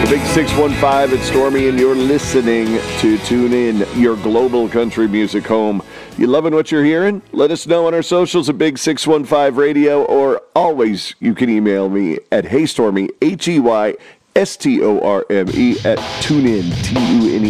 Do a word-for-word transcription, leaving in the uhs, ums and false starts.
Big six one five, it's Stormy, and you're listening to Tune In, your global country music home. You loving what you're hearing? Let us know on our socials at Big six one five Radio, or always you can email me at Heystormy, H E Y S T O R M E, at TuneIn, T U N E